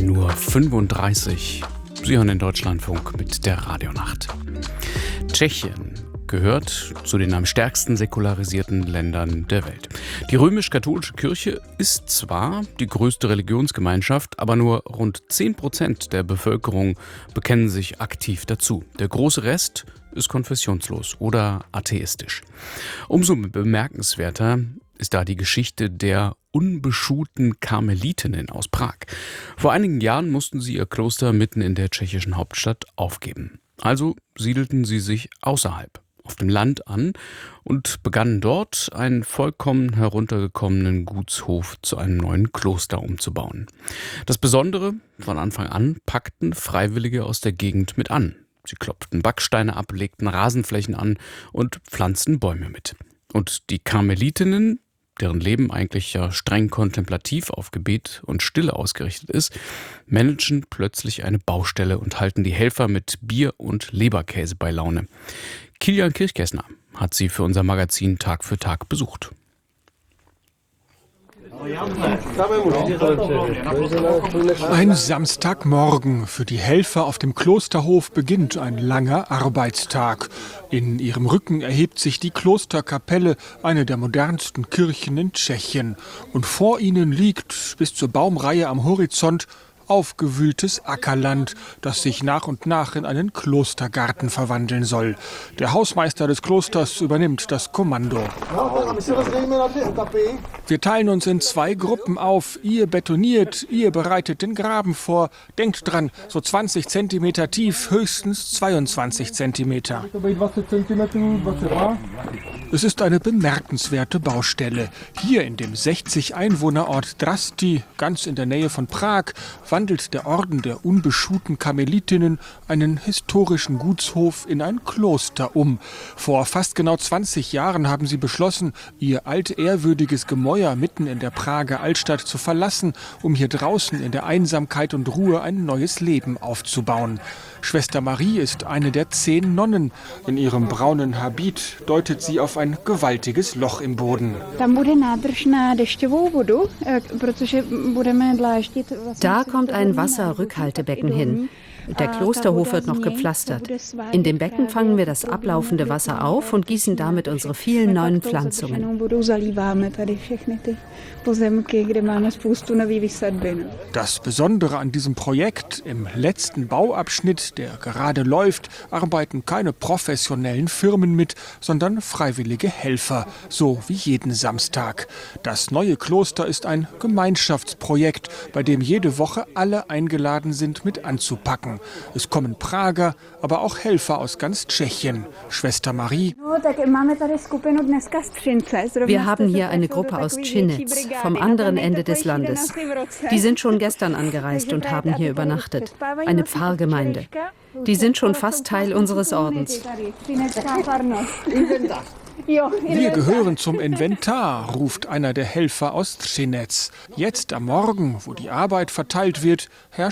Nur 35. Sie hören den Deutschlandfunk mit der Radionacht. Tschechien gehört zu den am stärksten säkularisierten Ländern der Welt. Die römisch-katholische Kirche ist zwar die größte Religionsgemeinschaft, aber nur rund 10% der Bevölkerung bekennen sich aktiv dazu. Der große Rest ist konfessionslos oder atheistisch. Umso bemerkenswerter ist da die Geschichte der unbeschuhten Karmelitinnen aus Prag. Vor einigen Jahren mussten sie ihr Kloster mitten in der tschechischen Hauptstadt aufgeben. Also siedelten sie sich außerhalb, auf dem Land an und begannen dort, einen vollkommen heruntergekommenen Gutshof zu einem neuen Kloster umzubauen. Das Besondere, von Anfang an packten Freiwillige aus der Gegend mit an. Sie klopften Backsteine ab, legten Rasenflächen an und pflanzten Bäume mit. Und die Karmelitinnen, deren Leben eigentlich ja streng kontemplativ auf Gebet und Stille ausgerichtet ist, managen plötzlich eine Baustelle und halten die Helfer mit Bier und Leberkäse bei Laune. Kilian Kirchgessner hat sie für unser Magazin Tag für Tag besucht. Ein Samstagmorgen. Für die Helfer auf dem Klosterhof beginnt ein langer Arbeitstag. In ihrem Rücken erhebt sich die Klosterkapelle, eine der modernsten Kirchen in Tschechien. Und vor ihnen liegt bis zur Baumreihe am Horizont aufgewühltes Ackerland, das sich nach und nach in einen Klostergarten verwandeln soll. Der Hausmeister des Klosters übernimmt das Kommando. Wir teilen uns in 2 Gruppen auf. Ihr betoniert, ihr bereitet den Graben vor. Denkt dran, so 20 Zentimeter tief, höchstens 22 Zentimeter. Es ist eine bemerkenswerte Baustelle. Hier in dem 60-Einwohnerort Drasti, ganz in der Nähe von Prag, wandelt der Orden der unbeschuhten Karmelitinnen einen historischen Gutshof in ein Kloster um. Vor fast genau 20 Jahren haben sie beschlossen, ihr altehrwürdiges Gemäuer mitten in der Prager Altstadt zu verlassen, um hier draußen in der Einsamkeit und Ruhe ein neues Leben aufzubauen. Schwester Marie ist eine der 10 Nonnen. In ihrem braunen Habit deutet sie auf ein gewaltiges Loch im Boden. Da kommt ein Wasserrückhaltebecken hin. Der Klosterhof wird noch gepflastert. In dem Becken fangen wir das ablaufende Wasser auf und gießen damit unsere vielen neuen Pflanzungen. Das Besondere an diesem Projekt, im letzten Bauabschnitt, der gerade läuft, arbeiten keine professionellen Firmen mit, sondern freiwillige Helfer, so wie jeden Samstag. Das neue Kloster ist ein Gemeinschaftsprojekt, bei dem jede Woche alle eingeladen sind, mit anzupacken. Es kommen Prager, aber auch Helfer aus ganz Tschechien. Schwester Marie. Wir haben hier eine Gruppe aus Třinec, vom anderen Ende des Landes. Die sind schon gestern angereist und haben hier übernachtet. Eine Pfarrgemeinde. Die sind schon fast Teil unseres Ordens. Wir gehören zum Inventar, ruft einer der Helfer aus Třinec. Jetzt am Morgen, wo die Arbeit verteilt wird, herrscht